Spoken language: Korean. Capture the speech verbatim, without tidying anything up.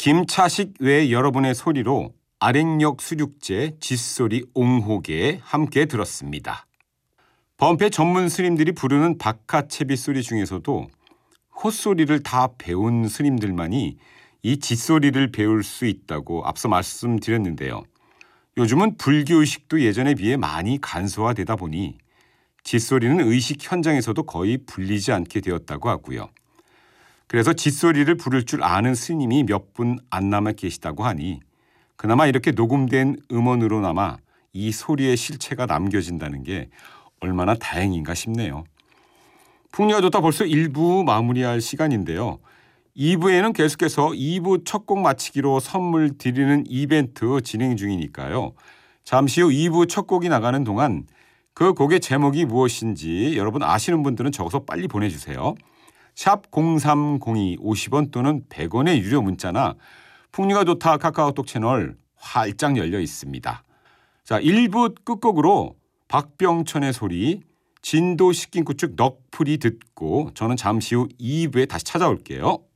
김차식 외 여러분의 소리로 아랫역 수륙제 짖소리 옹호계 함께 들었습니다. 범패 전문 스님들이 부르는 박하채비 소리 중에서도 콧소리를 다 배운 스님들만이 이 짖소리를 배울 수 있다고 앞서 말씀드렸는데요. 요즘은 불교의식도 예전에 비해 많이 간소화되다 보니 짖소리는 의식 현장에서도 거의 불리지 않게 되었다고 하고요. 그래서 짖소리를 부를 줄 아는 스님이 몇 분 안 남아 계시다고 하니 그나마 이렇게 녹음된 음원으로나마 이 소리의 실체가 남겨진다는 게 얼마나 다행인가 싶네요. 풍류가 좋다 벌써 일 부 마무리할 시간인데요. 이 부에는 계속해서 이 부 첫 곡 마치기로 선물 드리는 이벤트 진행 중이니까요. 잠시 후 이 부 첫 곡이 나가는 동안 그 곡의 제목이 무엇인지 여러분 아시는 분들은 적어서 빨리 보내주세요. 샵 공삼공이 오십 원 또는 백 원의 유료 문자나 풍류가 좋다 카카오톡 채널 활짝 열려 있습니다. 자, 일 부 끝곡으로 박병천의 소리 진도 식긴구축 넋풀이 듣고 저는 잠시 후 이 부에 다시 찾아올게요.